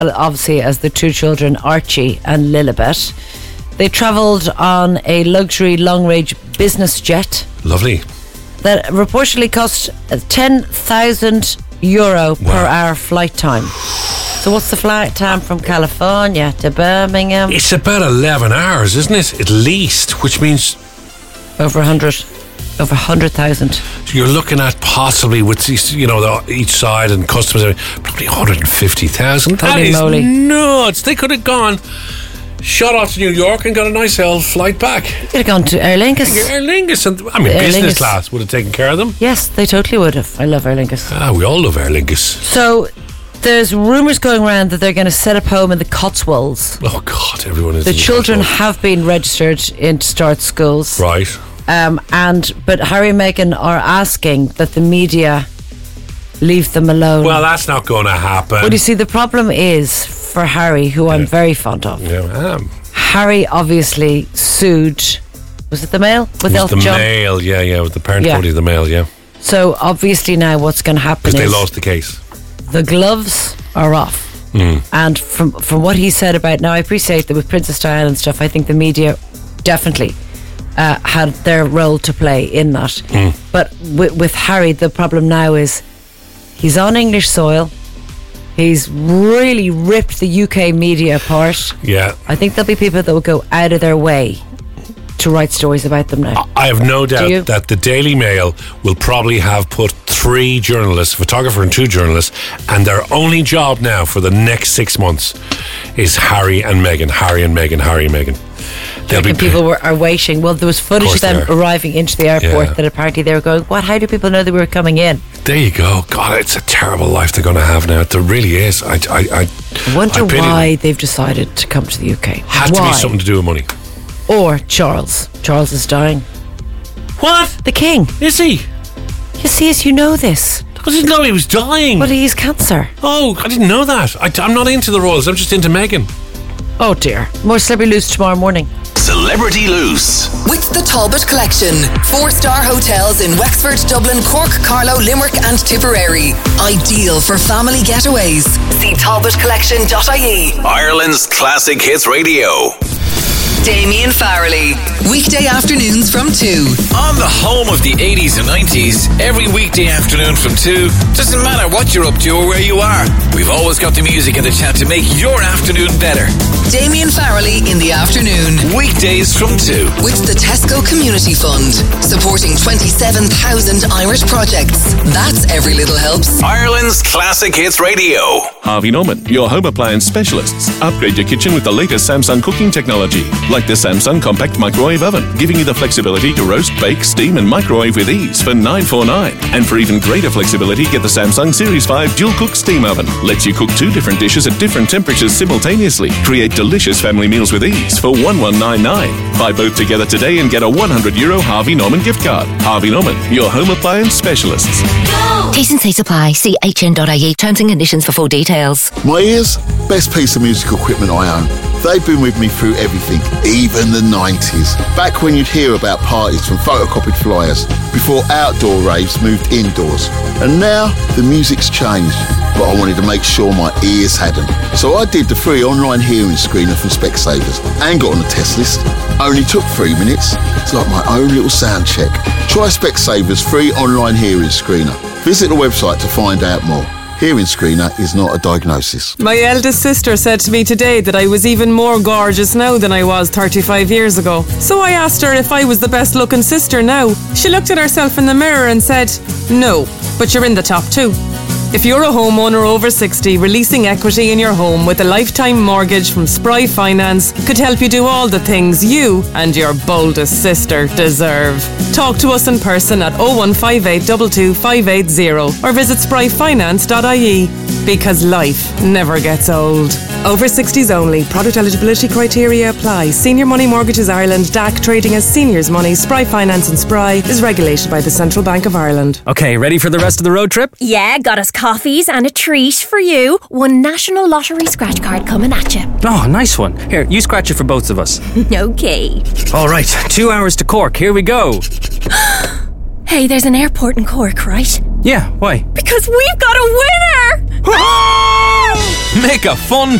obviously as the two children, Archie and Lilibet. They travelled on a luxury long-range business jet. Lovely. That reportedly cost €10,000 per hour flight time. So what's the flight time from California to Birmingham? It's about 11 hours, isn't it? At least, which means... Over 100,000. So you're looking at possibly with each side and customers, probably 150,000. That is nuts. They could have gone, shot off to New York and got a nice old flight back. Could have gone to Aer Lingus. Aer Lingus, and business class would have taken care of them. Yes, they totally would have. I love Aer Lingus. We all love Aer Lingus. So there's rumours going around that they're going to set up home in the Cotswolds. Oh God, everyone is. The children have been registered to start schools, right? But Harry and Meghan are asking that the media leave them alone. Well, that's not going to happen. Well, you see, the problem is for Harry, who I'm very fond of. Yeah, Harry obviously sued. Was it the Mail with Elton John? The Mail, with the parent company of the Mail, yeah. So obviously now what's going to happen is because they lost the case. The gloves are off. And from what he said about, now I appreciate that with Princess Diana and stuff, I think the media definitely had their role to play in that. But with Harry, the problem now is he's on English soil. He's really ripped the UK media apart. Yeah. I think there'll be people that will go out of their way to write stories about them now. I have no doubt that the Daily Mail will probably have put 3 journalists, a photographer and 2 journalists, and their only job now for the next 6 months is Harry and Meghan. People are waiting. Well, there was footage of them arriving into the airport that apparently they were going, what? How do people know they were coming in? There you go. God, it's a terrible life they're going to have now. There really is. I wonder why they've decided to come to the UK. Had to be something to do with money. Or Charles. Charles is dying. What? The king. Is he? Yes, he is. You know this. I didn't know he was dying. Well, he has cancer. Oh, I didn't know that. I'm not into the royals. I'm just into Meghan. Oh dear. More Celebrity Loose tomorrow morning. Celebrity Loose with the Talbot Collection. 4-star hotels in Wexford, Dublin, Cork, Carlow, Limerick and Tipperary. Ideal for family getaways. See talbotcollection.ie. Ireland's classic hits radio. Damien Farrelly. Weekday afternoons from 2. On the home of the 80s and 90s, every weekday afternoon from 2. Doesn't matter what you're up to or where you are. We've always got the music and the chat to make your afternoon better. Damien Farrelly in the afternoon. Weekdays from 2. With the Tesco Community Fund. Supporting 27,000 Irish projects. That's every little helps. Ireland's classic hits radio. Harvey Norman, your home appliance specialists. Upgrade your kitchen with the latest Samsung cooking technology. Like the Samsung Compact Microwave Oven, giving you the flexibility to roast, bake, steam and microwave with ease for $949. And for even greater flexibility, get the Samsung Series 5 Dual Cook Steam Oven. Lets you cook 2 different dishes at different temperatures simultaneously. Create delicious family meals with ease for $1199. Buy both together today and get a €100 Harvey Norman gift card. Harvey Norman, your home appliance specialists. T&C Supply. See hn.ie. Terms and conditions for full details. My ears, best piece of musical equipment I own. They've been with me through everything, even the 90s. Back when you'd hear about parties from photocopied flyers, before outdoor raves moved indoors. And now, the music's changed, but I wanted to make sure my ears hadn't. So I did the free online hearing screener from Specsavers and got on the test list. Only took 3 minutes. It's like my own little sound check. Try Specsavers free online hearing screener. Visit the website to find out more. Hearing screener is not a diagnosis. My eldest sister said to me today that I was even more gorgeous now than I was 35 years ago. So I asked her if I was the best looking sister now. She looked at herself in the mirror and said, no, but you're in the top 2. If you're a homeowner over 60, releasing equity in your home with a lifetime mortgage from Spry Finance could help you do all the things you and your boldest sister deserve. Talk to us in person at 0158 22 580 or visit spryfinance.ie, because life never gets old. Over 60s only. Product eligibility criteria apply. Senior Money Mortgages Ireland, DAC, trading as Seniors Money, Spry Finance and Spry is regulated by the Central Bank of Ireland. Okay, ready for the rest of the road trip? Yeah, got us coffees and a treat for you. One National Lottery scratch card coming at you. Oh, nice one. Here, you scratch it for both of us. Okay. All right, 2 hours to Cork. Here we go. Hey, there's an airport in Cork, right? Yeah, why? Because we've got a winner! Make a fun